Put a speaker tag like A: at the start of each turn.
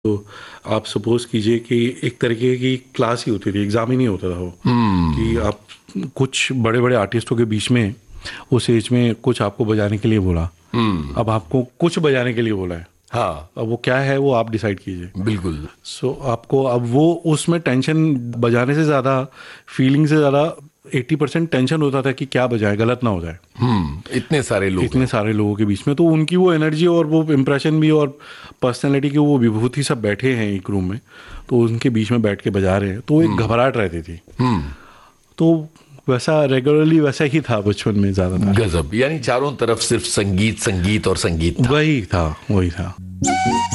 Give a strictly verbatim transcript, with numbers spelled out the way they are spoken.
A: तो आप सपोज कीजिए कि एक तरीके की क्लास ही होती थी, एग्जाम ही नहीं होता था वो।
B: हम्म
A: कि आप कुछ बड़े बड़े आर्टिस्टों के बीच में उस एज में कुछ आपको बजाने के लिए बोला,
B: हम्म
A: अब आपको कुछ बजाने के लिए बोला है,
B: हाँ,
A: अब वो क्या है वो आप डिसाइड कीजिए।
B: बिल्कुल।
A: सो आपको अब वो उसमें टेंशन, बजाने से ज़्यादा फीलिंग से ज़्यादा एट्टी परसेंट टेंशन होता था कि क्या बजाए, गलत ना हो जाए।
B: हम्म इतने सारे लोग
A: इतने
B: हैं।
A: सारे लोगों के बीच में तो उनकी वो एनर्जी और वो इम्प्रेशन भी और पर्सनैलिटी की वो विभूति सब बैठे हैं एक रूम में, तो उनके बीच में बैठ के बजा रहे हैं, तो एक घबराहट रहती थी।
B: हम्म
A: तो वैसा रेगुलरली वैसा ही था बचपन में ज़्यादातर।
B: गजब, यानी चारों तरफ सिर्फ संगीत संगीत और संगीत था।
A: वही था वही था।